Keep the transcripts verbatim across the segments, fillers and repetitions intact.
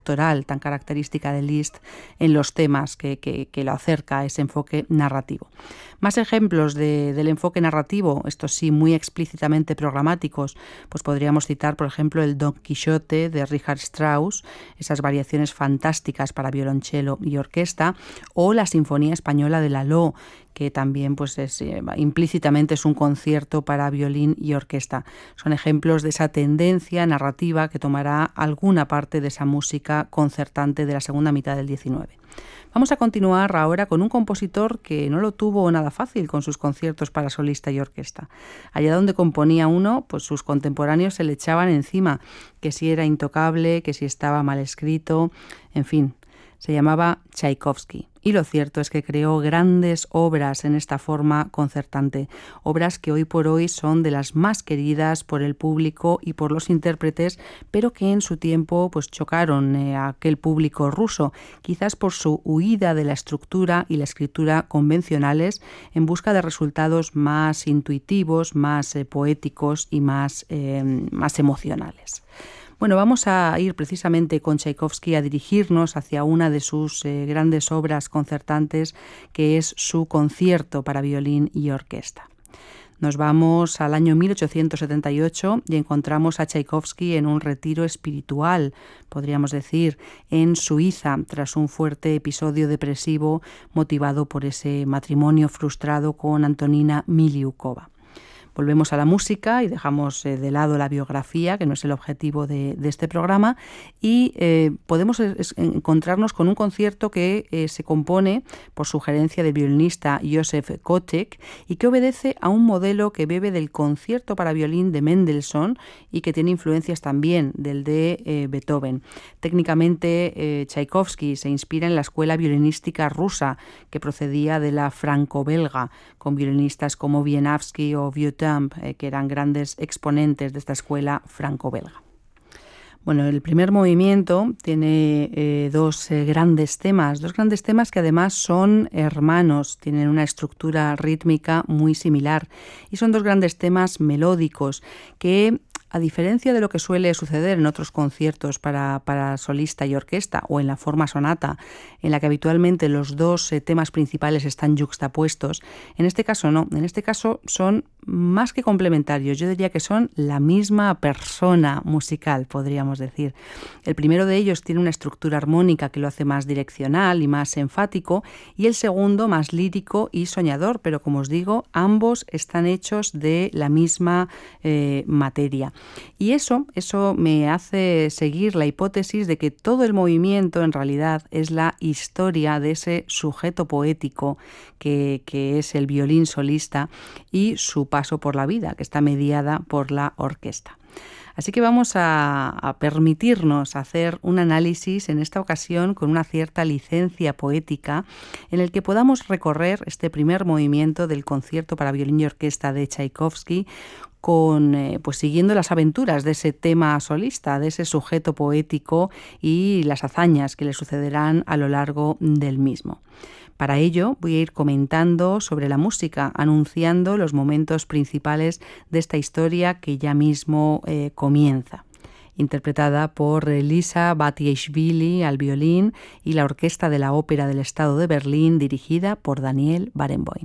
actoral tan característica de Liszt en los temas que, que, que lo acerca a ese enfoque narrativo. Más ejemplos de, del enfoque narrativo, estos sí muy explícitamente programáticos, pues podríamos citar, por ejemplo, el Don Quijote de Richard Strauss, esas variaciones fantásticas para violonchelo y orquesta, o la Sinfonía Española de Lalo, que también pues es, eh, implícitamente es un concierto para violín y orquesta. Son ejemplos de esa tendencia narrativa que tomará alguna parte de esa música concertante de la segunda mitad del diecinueve. Vamos a continuar ahora con un compositor que no lo tuvo nada fácil con sus conciertos para solista y orquesta. Allá donde componía uno, pues sus contemporáneos se le echaban encima, que si era intocable, que si estaba mal escrito, en fin. Se llamaba Tchaikovsky y lo cierto es que creó grandes obras en esta forma concertante, obras que hoy por hoy son de las más queridas por el público y por los intérpretes, pero que en su tiempo pues chocaron eh, a aquel público ruso, quizás por su huida de la estructura y la escritura convencionales en busca de resultados más intuitivos, más eh, poéticos y más, eh, más emocionales. Bueno, vamos a ir precisamente con Tchaikovsky a dirigirnos hacia una de sus eh, grandes obras concertantes, que es su concierto para violín y orquesta. Nos vamos al año mil ochocientos setenta y ocho y encontramos a Tchaikovsky en un retiro espiritual, podríamos decir, en Suiza, tras un fuerte episodio depresivo motivado por ese matrimonio frustrado con Antonina Miliukova. Volvemos a la música y dejamos eh, de lado la biografía, que no es el objetivo de, de este programa, y eh, podemos es, encontrarnos con un concierto que eh, se compone por sugerencia del violinista Joseph Kotek y que obedece a un modelo que bebe del concierto para violín de Mendelssohn y que tiene influencias también del de eh, Beethoven. Técnicamente, eh, Tchaikovsky se inspira en la escuela violinística rusa que procedía de la franco-belga, con violinistas como Wieniawski o Vieuxtemps, eh, que eran grandes exponentes de esta escuela franco-belga. Bueno, el primer movimiento tiene eh, dos eh, grandes temas, dos grandes temas que además son hermanos, tienen una estructura rítmica muy similar y son dos grandes temas melódicos que, a diferencia de lo que suele suceder en otros conciertos para, para solista y orquesta o en la forma sonata, en la que habitualmente los dos eh, temas principales están yuxtapuestos, en este caso no, en este caso son más que complementarios, yo diría que son la misma persona musical, podríamos decir. El primero de ellos tiene una estructura armónica que lo hace más direccional y más enfático, y el segundo más lírico y soñador, pero como os digo, ambos están hechos de la misma eh, materia. Y eso, eso me hace seguir la hipótesis de que todo el movimiento en realidad es la historia de ese sujeto poético que, que es el violín solista y su paso por la vida, que está mediada por la orquesta. Así que vamos a, a permitirnos hacer un análisis en esta ocasión con una cierta licencia poética en el que podamos recorrer este primer movimiento del concierto para violín y orquesta de Tchaikovsky con, eh, pues siguiendo las aventuras de ese tema solista, de ese sujeto poético y las hazañas que le sucederán a lo largo del mismo. Para ello voy a ir comentando sobre la música, anunciando los momentos principales de esta historia que ya mismo eh, comienza. Interpretada por Lisa Batiashvili al violín y la Orquesta de la Ópera del Estado de Berlín, dirigida por Daniel Barenboim.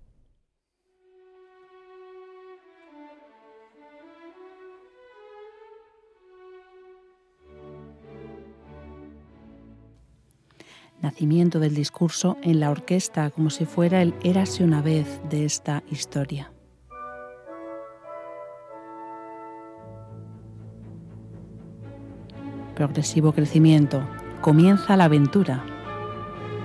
Nacimiento del discurso en la orquesta, como si fuera el érase una vez de esta historia. Progresivo crecimiento. Comienza la aventura.